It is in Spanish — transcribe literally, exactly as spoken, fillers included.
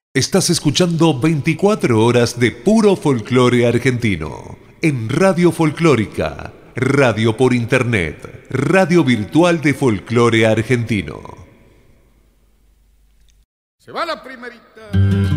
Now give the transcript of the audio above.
Estás escuchando veinticuatro horas de puro folclore argentino en Radio Folclórica, radio por internet, radio virtual de folclore argentino. Se va la primerita.